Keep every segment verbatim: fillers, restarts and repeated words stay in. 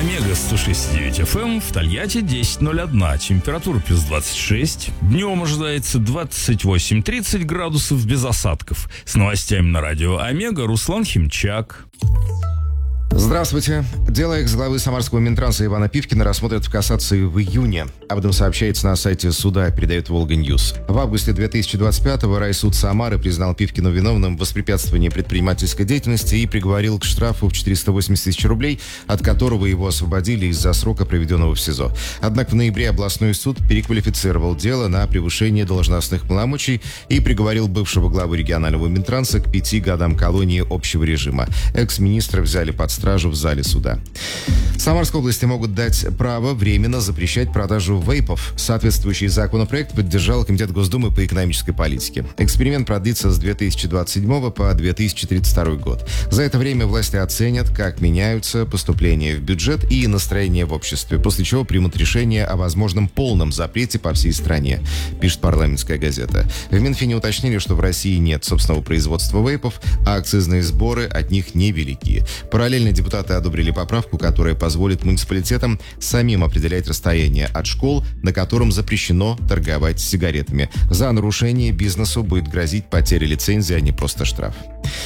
Омега сто шесть и девять эф эм, в Тольятти десять ноль один, температура плюс двадцать шесть, днем ожидается двадцать восемь тридцать градусов без осадков. С новостями на радио Омега Руслан Химчак. Здравствуйте. Дело экс-главы Самарского Минтранса Ивана Пивкина рассмотрят в кассации в июне. Об этом сообщается на сайте суда, передает Волга Ньюс. В августе две тысячи двадцать пятого райсуд Самары признал Пивкина виновным в воспрепятствовании предпринимательской деятельности и приговорил к штрафу в четыреста восемьдесят тысяч рублей, от которого его освободили из-за срока, проведенного в СИЗО. Однако в ноябре областной суд переквалифицировал дело на превышение должностных полномочий и приговорил бывшего главу регионального Минтранса к пяти годам колонии общего режима. Экс-министра взяли под стражу в зале суда. В Самарской области могут дать право временно запрещать продажу вейпов. Соответствующий законопроект поддержал Комитет Госдумы по экономической политике. Эксперимент продлится с две тысячи двадцать седьмого по две тысячи тридцать второй год. За это время власти оценят, как меняются поступления в бюджет и настроение в обществе, после чего примут решение о возможном полном запрете по всей стране, пишет «Парламентская газета». В Минфине уточнили, что в России нет собственного производства вейпов, а акцизные сборы от них невелики. Параллельно депутаты одобрили поправку, которая позволит муниципалитетам самим определять расстояние от школ, на котором запрещено торговать сигаретами. За нарушение бизнесу будет грозить потеря лицензии, а не просто штраф.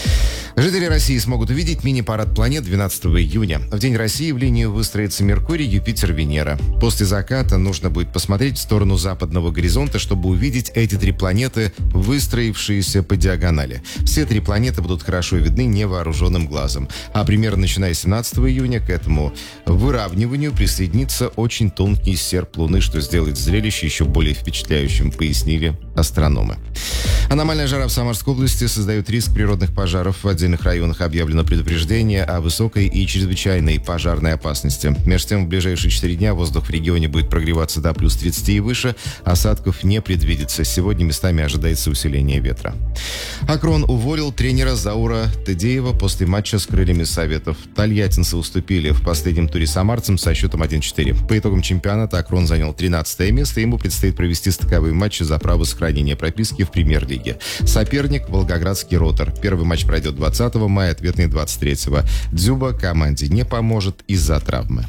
Жители России смогут увидеть мини-парад планет двенадцатого июня. В День России в линию выстроятся Меркурий, Юпитер, Венера. После заката нужно будет посмотреть в сторону западного горизонта, чтобы увидеть эти три планеты, выстроившиеся по диагонали. Все три планеты будут хорошо видны невооруженным глазом. А примерно начиная с семнадцатого июня к этому выравниванию присоединится очень тонкий серп Луны, что сделает зрелище еще более впечатляющим, пояснили астрономы. Аномальная жара в Самарской области создает риск природных пожаров. В отдельных районах объявлено предупреждение о высокой и чрезвычайной пожарной опасности. Между тем, в ближайшие четыре дня воздух в регионе будет прогреваться до плюс тридцати и выше. Осадков не предвидится. Сегодня местами ожидается усиление ветра. Акрон уволил тренера Заура Тедеева после матча с крыльями Советов. Тольяттинцы уступили в последнем туре самарцам со счетом один-четыре. По итогам чемпионата Акрон занял тринадцатое место. Ему предстоит провести стыковые матчи за право сохранения прописки в премьер-лиге. Соперник — Волгоградский Ротор. Первый матч пройдет двадцатого мая, ответный двадцать третьего. Дзюба команде не поможет из-за травмы.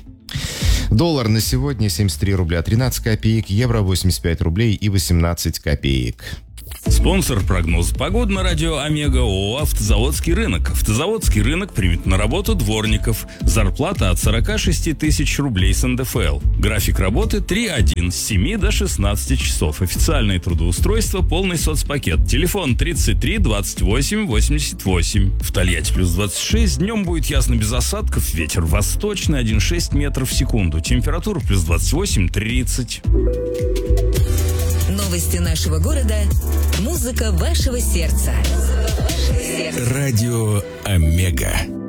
Доллар на сегодня семьдесят три рубля тринадцать копеек, евро восемьдесят пять рублей и восемнадцать копеек. Спонсор прогноза погоды на радио Омега ООО «Автозаводский рынок». Автозаводский рынок примет на работу дворников. Зарплата от сорока шести тысяч рублей с эн дэ эф эл. График работы три один с семи до шестнадцати часов. Официальное трудоустройство, полный соцпакет. Телефон тридцать три двадцать восемь восемьдесят восемь. В Тольятти плюс двадцать шесть. Днем будет ясно без осадков. Ветер восточный один целых шесть десятых метров в секунду. Температура плюс двадцать восемь тридцать. Новости нашего города. Музыка вашего сердца. Радио Омега.